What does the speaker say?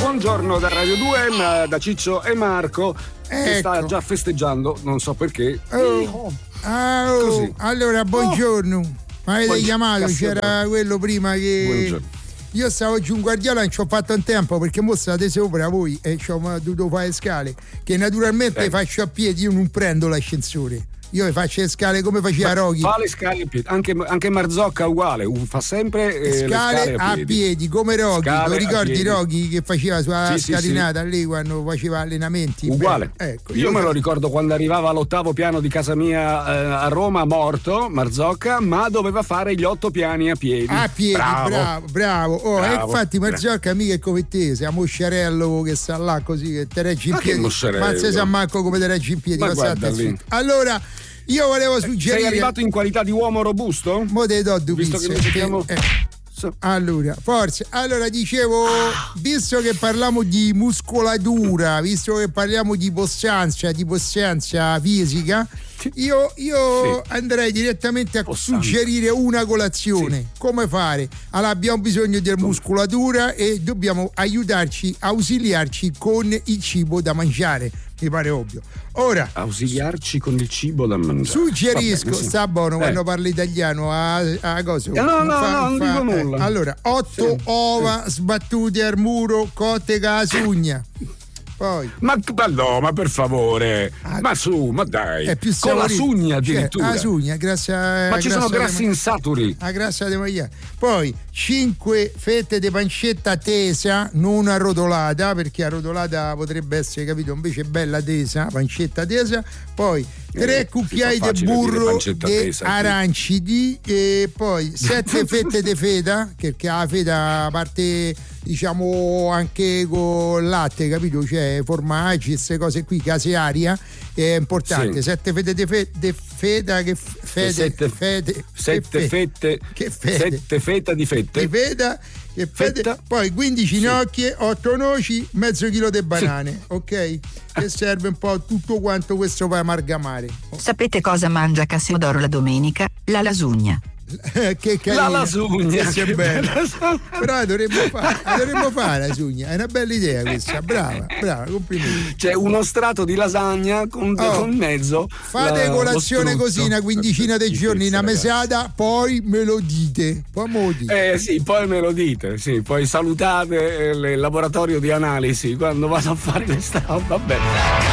buongiorno da Radio 2, da Ciccio e Marco, che sta già festeggiando, non so perché. Così. Allora, buongiorno. Ma avete chiamato? C'era quello prima che... Buongiorno. Io stavo giù in Guardiola, non ci ho fatto in tempo perché mo state sopra voi e ci ho dovuto fare scale, che naturalmente faccio a piedi, io non prendo l'ascensore. Io le faccio le scale come faceva Rocky. Fa le scale a piedi, anche Marzocca uguale, fa sempre scale a piedi come Rocky. Lo ricordi Rocky che faceva sulla scalinata lì quando faceva allenamenti? Uguale. Ecco, io me lo ricordo quando arrivava all'ottavo piano di casa mia a Roma, morto Marzocca, ma doveva fare gli 8 piani a piedi. A piedi, bravo. Bravo, infatti Marzocca mica è come te, sei a mosciarello che sta là così che te reggi in piedi. Ma se sa manco come te reggi in piedi. Ma guarda lì. Allora io volevo suggerire. Sei arrivato in qualità di uomo robusto? Mo te do visto che noi siamo... Allora, forza. Allora dicevo, visto che parliamo di muscolatura, visto che parliamo di possanza fisica, io andrei direttamente a suggerire una colazione. Come fare? Allora abbiamo bisogno di muscolatura e dobbiamo ausiliarci con il cibo da mangiare. Mi pare ovvio. Ora, ausiliarci con il cibo da mangiare. Suggerisco, sta buono quando parli italiano a cosa? No, non dico nulla. Allora, 8 ova sbattute al muro, cotte con la sugna. Poi. Ma per favore, ma dai, è più con la sugna addirittura. La sugna, ma ci sono grassi insaturi. La grassa di mangiare. Poi 5 fette di pancetta tesa, non arrotolata, perché arrotolata potrebbe essere, capito, invece bella tesa, pancetta tesa. Poi 3 cucchiai di burro di arancidi e poi 7 fette di feta, perché la feta parte, diciamo, anche con latte, capito? Cioè formaggi, queste cose qui, casearia, è importante. 7 fette di feta, che feta di feta. Poi 15 gnocchi, 8 noci, mezzo chilo di banane, ok? Che serve un po' tutto quanto questo per amalgamare. Sapete cosa mangia Cassiodoro la domenica? La lasugna. Che carina. La lasugna, che bella. Però dovremmo fare la lasugna, è una bella idea questa, brava, complimenti. C'è uno strato di lasagna con mezzo. Fate colazione così una quindicina di giorni, una mesata, poi me lo dite. Poi me lo dite, poi salutate il laboratorio di analisi quando vado a fare le strade, vabbè.